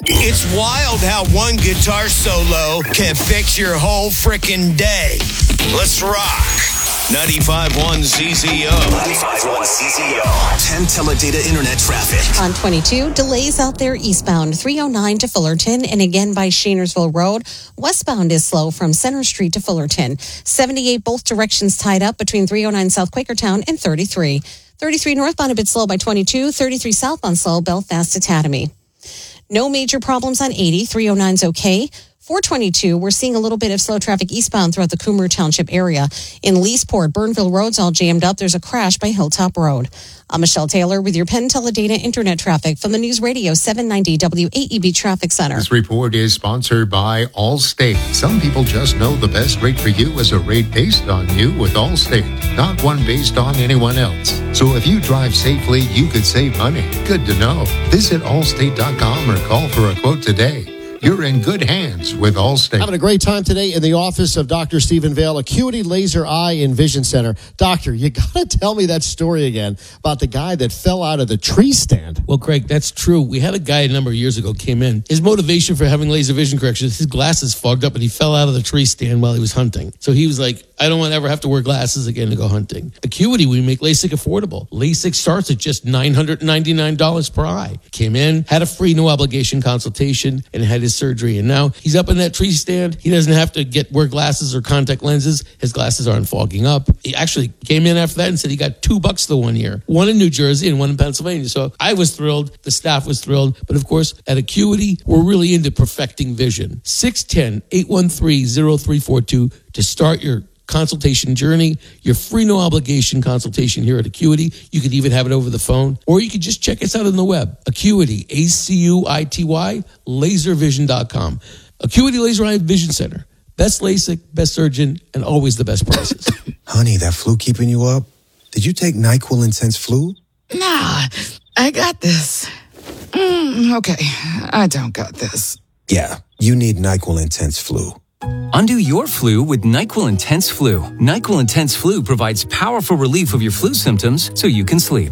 It's wild how one guitar solo can fix your whole frickin' day. Let's rock. 95.1 CZO. 95.1 CZO. 10 teledata internet traffic. On 22, delays out there eastbound 309 to Fullerton and again by Shanersville Road. Westbound is slow from Center Street to Fullerton. 78 both directions tied up between 309 South Quakertown and 33. 33 northbound a bit slow by 22. 33 southbound slow Belfast to Tatamy. No major problems on 80. 309's okay. 422, we're seeing a little bit of slow traffic eastbound throughout the Coomer Township area. In Leesport, Burnville Road's all jammed up. There's a crash by Hilltop Road. I'm Michelle Taylor with your Penn Teledata Internet traffic from the News Radio 790 WAEB Traffic Center. This report is sponsored by Allstate. Some people just know the best rate for you is a rate based on you with Allstate, not one based on anyone else. So if you drive safely, you could save money. Good to know. Visit allstate.com or call for a quote today. You're in good hands with Allstate. Having a great time today in the office of Dr. Stephen Vale, Acuity Laser Eye and Vision Center. Doctor, you got to tell me that story again about the guy that fell out of the tree stand. Well, Craig, that's true. We had a guy a number of years ago came in. His motivation for having laser vision correction, his glasses fogged up and he fell out of the tree stand while he was hunting. So he was like, I don't want to ever have to wear glasses again to go hunting. Acuity, we make LASIK affordable. LASIK starts at just $999 per eye. Came in, had a free no obligation consultation, and had his surgery. And now he's up in that tree stand. He doesn't have to wear glasses or contact lenses. His glasses aren't fogging up. He actually came in after that and said he got $2 the 1 year. One in New Jersey and one in Pennsylvania. So I was thrilled. The staff was thrilled. But of course, at Acuity, we're really into perfecting vision. 610-813-0342 to start your consultation journey, your free no obligation consultation here at Acuity. You could even have it over the phone, or you could just check us out on the web. Acuity, ACUITY, laservision.com. Acuity Laser Eye Vision Center. Best LASIK, best surgeon, and always the best prices. Honey, that flu keeping you up? Did you take NyQuil Intense Flu? Nah, I got this. Okay, I don't got this. Yeah, you need NyQuil Intense Flu. Undo your flu with NyQuil Intense Flu. NyQuil Intense Flu provides powerful relief of your flu symptoms so you can sleep.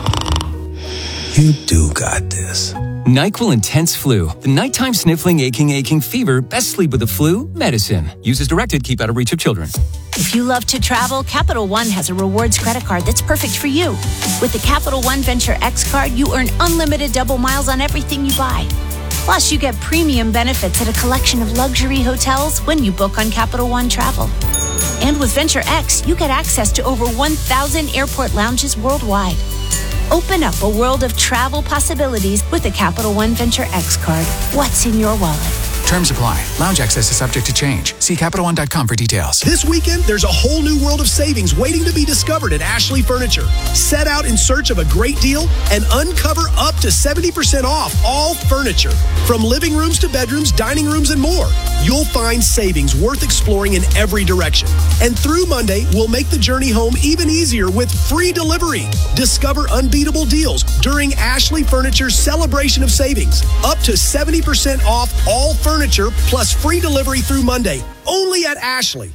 You do got this. NyQuil Intense Flu. The nighttime sniffling, aching fever. Best sleep with the flu medicine. Use as directed. Keep out of reach of children. If you love to travel, Capital One has a rewards credit card that's perfect for you. With the Capital One Venture X card, you earn unlimited double miles on everything you buy. Plus, you get premium benefits at a collection of luxury hotels when you book on Capital One Travel. And with Venture X, you get access to over 1,000 airport lounges worldwide. Open up a world of travel possibilities with the Capital One Venture X card. What's in your wallet? Terms apply. Lounge access is subject to change. See CapitalOne.com for details. This weekend, there's a whole new world of savings waiting to be discovered at Ashley Furniture. Set out in search of a great deal and uncover up to 70% off all furniture. From living rooms to bedrooms, dining rooms, and more. You'll find savings worth exploring in every direction. And through Monday, we'll make the journey home even easier with free delivery. Discover unbeatable deals during Ashley Furniture's celebration of savings. Up to 70% off all furniture plus free delivery through Monday. Only at Ashley.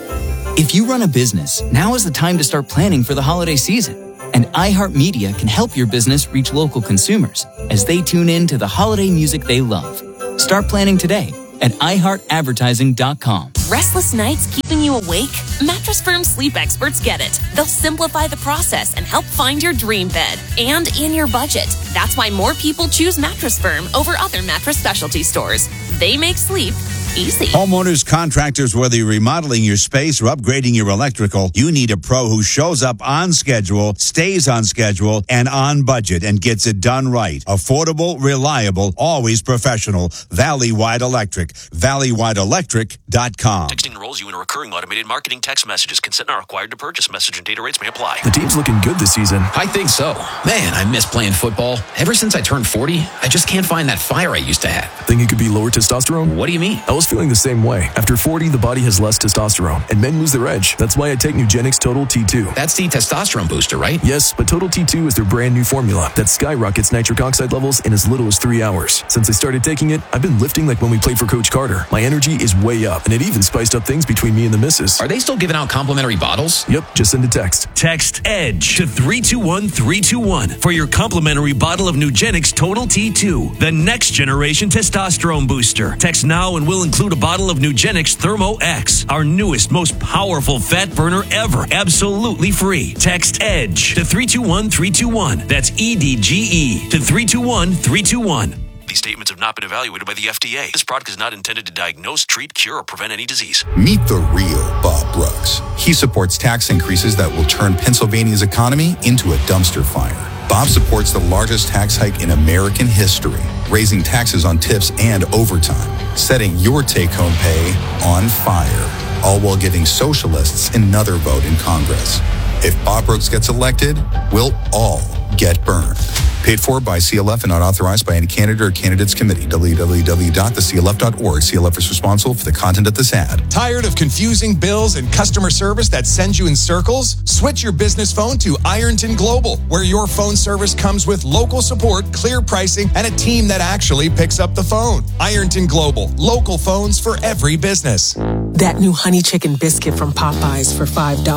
If you run a business, now is the time to start planning for the holiday season. And iHeartMedia can help your business reach local consumers as they tune in to the holiday music they love. Start planning today at iHeartAdvertising.com. Restless nights keeping you awake? Mattress Firm sleep experts get it. They'll simplify the process and help find your dream bed and in your budget. That's why more people choose Mattress Firm over other mattress specialty stores. They make sleep easy. Homeowners, contractors, whether you're remodeling your space or upgrading your electrical, you need a pro who shows up on schedule, stays on schedule, and on budget, and gets it done right. Affordable, reliable, always professional. Valley-Wide Electric. ValleyWideElectric.com. Texting enrolls you in a recurring automated marketing text messages. Consent not required to purchase. Message and data rates may apply. The team's looking good this season. I think so. Man, I miss playing football. Ever since I turned 40, I just can't find that fire I used to have. Think it could be lower testosterone? What do you mean? was feeling the same way. After 40, the body has less testosterone, and men lose their edge. That's why I take Nugenix Total T2. That's the testosterone booster, right? Yes, but Total T2 is their brand new formula that skyrockets nitric oxide levels in as little as 3 hours. Since I started taking it, I've been lifting like when we played for Coach Carter. My energy is way up, and it even spiced up things between me and the missus. Are they still giving out complimentary bottles? Yep, just send a text. Text EDGE to 321-321 for your complimentary bottle of Nugenix Total T2, the next generation testosterone booster. Text now and we'll include a bottle of Nugenix Thermo X, our newest, most powerful fat burner ever, absolutely free. Text EDGE to 321-321. That's EDGE to 321-321. These statements have not been evaluated by the FDA. This product is not intended to diagnose, treat, cure, or prevent any disease. Meet the real Bob Brooks. He supports tax increases that will turn Pennsylvania's economy into a dumpster fire. Bob supports the largest tax hike in American history, raising taxes on tips and overtime, setting your take-home pay on fire, all while giving socialists another vote in Congress. If Bob Brooks gets elected, we'll all get burned. Paid for by CLF and not authorized by any candidate or candidates committee. www.theclf.org. CLF is responsible for the content of this ad. Tired of confusing bills and customer service that sends you in circles? Switch your business phone to Ironton Global, where your phone service comes with local support, clear pricing, and a team that actually picks up the phone. Ironton Global, local phones for every business. That new honey chicken biscuit from Popeyes for $5.